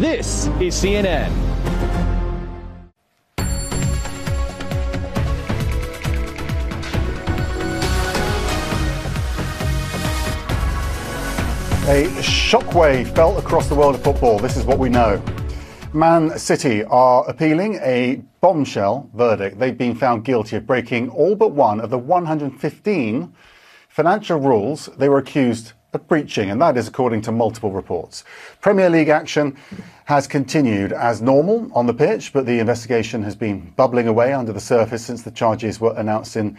This is CNN. A shockwave felt across the world of football. This is what we know. Man City are appealing a bombshell verdict. They've been found guilty of breaking all but one of the 115 financial rules they were accused of breaching, and that is according to multiple reports. Premier League action has continued as normal on the pitch, but the investigation has been bubbling away under the surface since the charges were announced in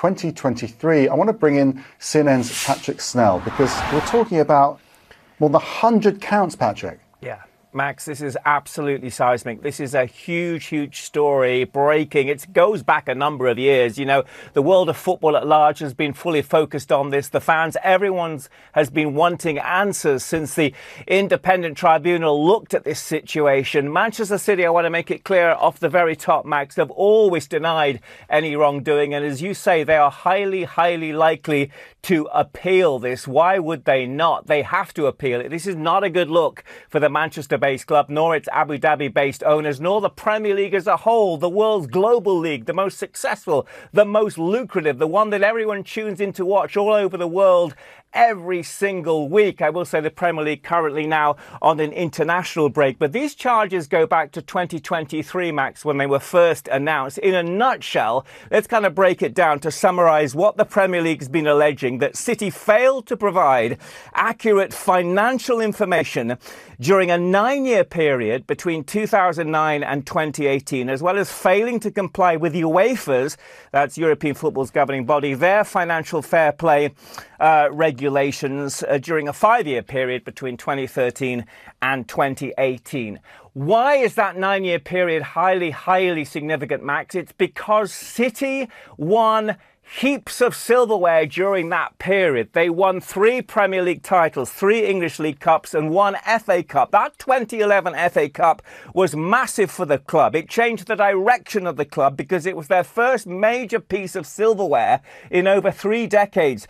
2023. I want to bring in CNN's Patrick Snell because we're talking about more than 100 counts, Patrick. Yeah. Max, this is absolutely seismic. This is a huge, huge story breaking. It goes back a number of years. You know, the world of football at large has been fully focused on this. The fans, everyone has been wanting answers since the independent tribunal looked at this situation. Manchester City, I want to make it clear off the very top, Max, have always denied any wrongdoing. And as you say, they are highly, highly likely to appeal this. Why would they not? They have to appeal it. This is not a good look for the Manchester-based club, nor its Abu Dhabi-based owners, nor the Premier League as a whole, the world's global league, the most successful, the most lucrative, the one that everyone tunes in to watch all over the world every single week. I will say the Premier League currently now on an international break. But these charges go back to 2023, Max, when they were first announced. In a nutshell, let's kind of break it down to summarise what the Premier League has been alleging, that City failed to provide accurate financial information during a 9-year period between 2009 and 2018, as well as failing to comply with UEFA's, that's European football's governing body, their financial fair play regulations during a 5-year period between 2013 and 2018. Why is that 9-year period highly, highly significant, Max? It's because City won heaps of silverware during that period. They won 3 Premier League titles, 3 English League Cups and 1 FA Cup. That 2011 FA Cup was massive for the club. It changed the direction of the club because it was their first major piece of silverware in over 3 decades,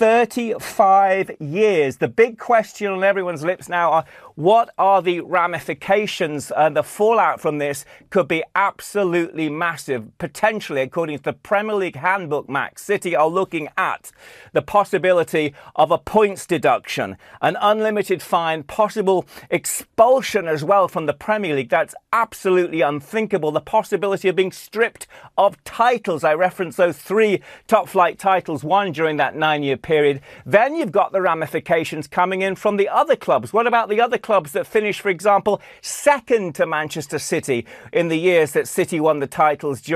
35 years. The big question on everyone's lips now are, what are the ramifications? And the fallout from this could be absolutely massive. Potentially, according to the Premier League handbook, Max, City are looking at the possibility of a points deduction, an unlimited fine, possible expulsion as well from the Premier League. That's absolutely unthinkable. The possibility of being stripped of titles. I referenced those 3 top-flight titles won during that 9-year period. Then you've got the ramifications coming in from the other clubs. What about the other clubs that finished, for example, second to Manchester City in the years that City won the titles